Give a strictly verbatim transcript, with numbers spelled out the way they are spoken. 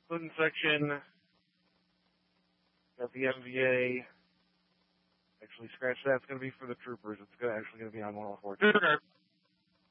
Clinton section. Got the M V A. Actually, scratch that. It's going to be for the troopers. It's gonna, actually going to be on one oh four. Trooper.